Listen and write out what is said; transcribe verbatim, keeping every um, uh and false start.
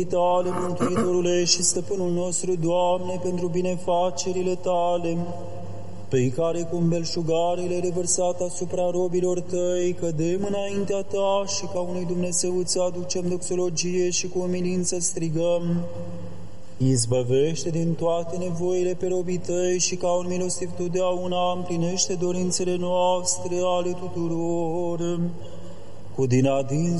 Tale, Mântuitorule și Stăpânul nostru, Doamne, pentru binefacerile Tale, pe care cu belșugare le-ai revărsat asupra robilor Tăi, cădem înaintea Ta și ca unui Dumnezeu îți aducem doxologie și cu umilință strigăm: izbăvește din toate nevoile pe robii Tăi și ca un milostiv totdeauna împlinește dorințele noastre ale tuturor, cu din adins